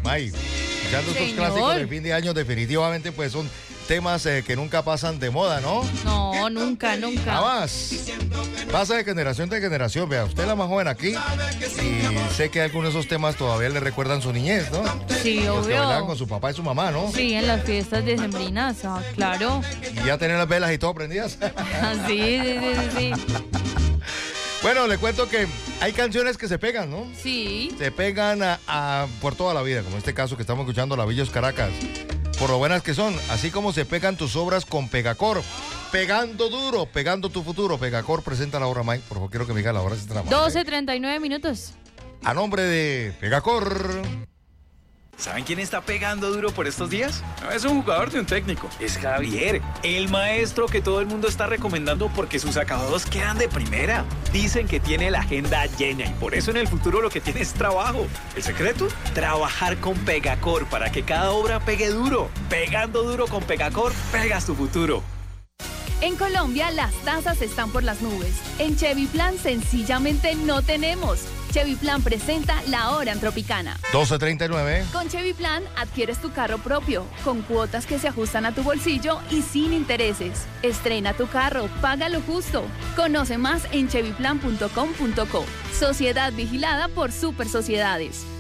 May, escuchando estos clásicos de fin de año, definitivamente pues son temas que nunca pasan de moda, ¿no? No, nunca. Nada más. Pasa de generación, vea, usted es la más joven aquí y sé que algunos de esos temas todavía le recuerdan su niñez, ¿no? Sí, Los que bailaban obvio. con su papá y su mamá, ¿no? Sí, en las fiestas decembrinas, claro. Y ya tener las velas y todo prendidas. Sí. Bueno, le cuento que hay canciones que se pegan, ¿no? Sí. Se pegan por toda la vida, como en este caso que estamos escuchando, La Villos Caracas. Por lo buenas que son, así como se pegan tus obras con Pegacor. Pegando duro, pegando tu futuro. Pegacor presenta la obra, Mike. Por favor, quiero que me diga la hora. 12:39 minutos. A nombre de Pegacor. ¿Saben quién está pegando duro por estos días? No es un jugador de un técnico, es Javier, el maestro que todo el mundo está recomendando porque sus acabados quedan de primera. Dicen que tiene la agenda llena y por eso en el futuro lo que tiene es trabajo. ¿El secreto? Trabajar con Pegacor para que cada obra pegue duro. Pegando duro con Pegacor, pegas tu futuro. En Colombia las tasas están por las nubes. En Chevy Plan sencillamente no tenemos. Chevy Plan presenta la hora en Tropicana. 12:39. Con Chevy Plan adquieres tu carro propio, con cuotas que se ajustan a tu bolsillo y sin intereses. Estrena tu carro, paga lo justo. Conoce más en chevyplan.com.co. Sociedad vigilada por Super Sociedades.